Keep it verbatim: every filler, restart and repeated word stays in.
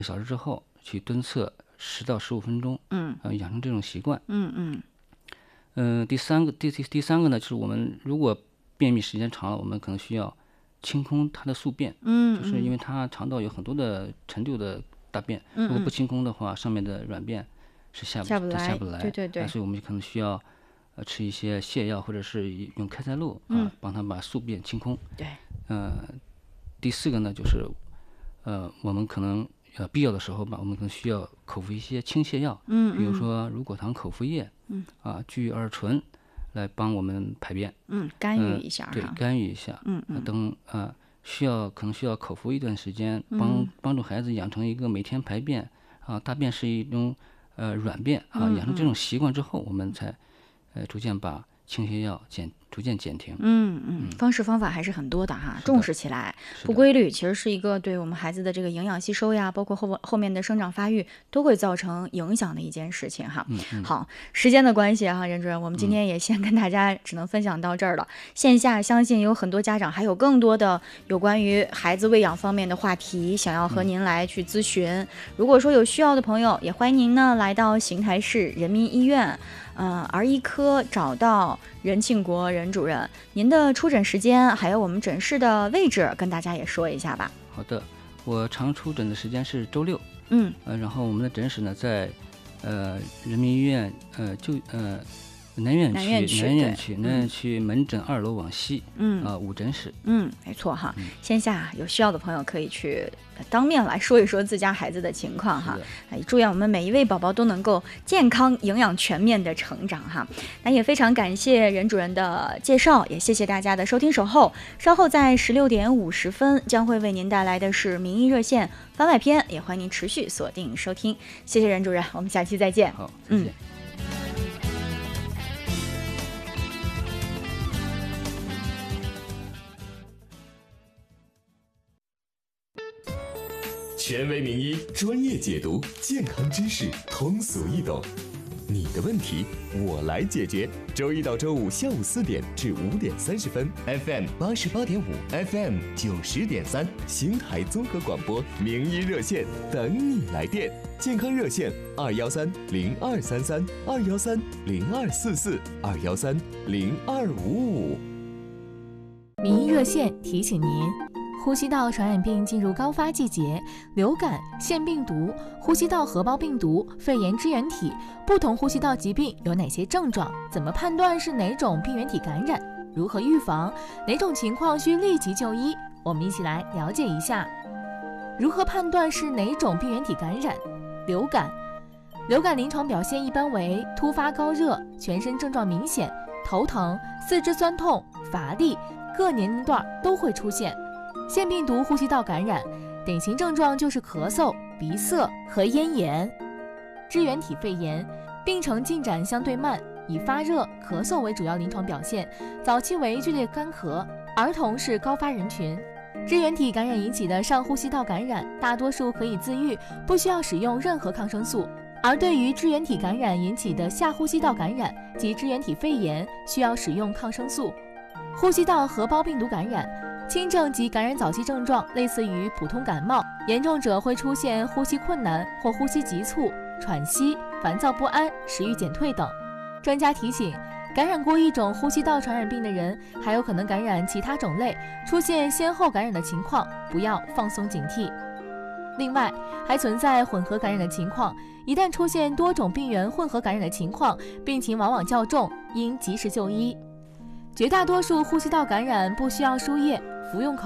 小时之后去蹲厕十到十五分钟， 嗯， 呃，养成这种习惯。 嗯嗯， 嗯、呃，第三个第第第三个呢，就是我们如果便秘时间长了，我们可能需要清空它的宿便， 嗯， 就是因为它肠道有很多的陈旧的大便， 嗯， 如果不清空的话，上面的软便是下不下不来， 下不来， 对对对， 啊，所以我们可能需要呃吃一些泻药，或者是用开塞露啊， 嗯、 帮它把宿便清空。 对， 呃，第四个呢，就是呃，我们可能呃必要的时候吧，我们可能需要口服一些清泻药， 嗯， 比如说乳果糖口服液， 嗯， 啊，聚二醇，来帮我们排便， 嗯，干预一下、 呃，对，干预一下， 嗯嗯， 等啊，需要可能需要口服一段时间，帮、嗯、帮助孩子养成一个每天排便啊，大便是一种呃软便啊， 嗯、 养成这种习惯之后，我们才呃逐渐把清泻药减逐渐减停。 嗯嗯，方式方法还是很多的哈， 的重视起来。不规律其实是一个对我们孩子的这个营养吸收呀，包括后后面的生长发育都会造成影响的一件事情哈。 嗯嗯、 好，时间的关系哈，任主任，我们今天也先跟大家只能分享到这儿了。嗯、线下相信有很多家长还有更多的有关于孩子喂养方面的话题想要和您来去咨询。嗯、如果说有需要的朋友，也欢迎您呢来到邢台市人民医院。呃，儿医科找到任庆国任主任，您的出诊时间还有我们诊室的位置，跟大家也说一下吧。 好的，我常出诊的时间是周六， 嗯， 呃，然后我们的诊室呢在呃人民医院呃就呃南院区南院区南院区南院区门诊二楼往西， 嗯啊、呃、五诊室， 嗯，没错哈。 嗯、 线下有需要的朋友可以去当面来说一说自家孩子的情况哈。哎，祝愿我们每一位宝宝都能够健康、营养全面的成长哈。那也非常感谢任主任的介绍，也谢谢大家的收听守候。稍后在十六点五十分将会为您带来的是名医热线番外篇，也欢迎您持续锁定收听。谢谢任主任，我们下期再见。 好，再见。嗯权威名医，专业解读，健康知识通俗易懂，你的问题我来解决。周一到周五下午四点至五点三十分 ，F M 八十八点五 ，F M 九十点三，邢台综合广播名医热线等你来电。健康热线二幺三零二三三二幺三零二四四二幺三零二五五。 名医热线提醒您。呼吸道传染病进入高发季节，流感、腺病毒、呼吸道合胞病毒、肺炎支原体，不同呼吸道疾病有哪些症状？怎么判断是哪种病原体感染？如何预防？哪种情况需立即就医？我们一起来了解一下。如何判断是哪种病原体感染？流感，流感临床表现一般为突发高热，全身症状明显，头疼、四肢酸痛、乏力，各年龄段都会出现。腺病毒呼吸道感染典型症状就是咳嗽、鼻塞和咽炎。支原体肺炎病程进展相对慢，以发热、咳嗽为主要临床表现，早期为剧烈干咳，儿童是高发人群。支原体感染引起的上呼吸道感染大多数可以自愈，不需要使用任何抗生素，而对于支原体感染引起的下呼吸道感染及支原体肺炎需要使用抗生素。呼吸道合胞病毒感染轻症及感染早期症状类似于普通感冒，严重者会出现呼吸困难或呼吸急促、喘息、烦躁不安、食欲减退等。专家提醒，感染过一种呼吸道传染病的人，还有可能感染其他种类，出现先后感染的情况，不要放松警惕。另外，还存在混合感染的情况，一旦出现多种病原混合感染的情况，病情往往较重，应及时就医。绝大多数呼吸道感染不需要输液，服用口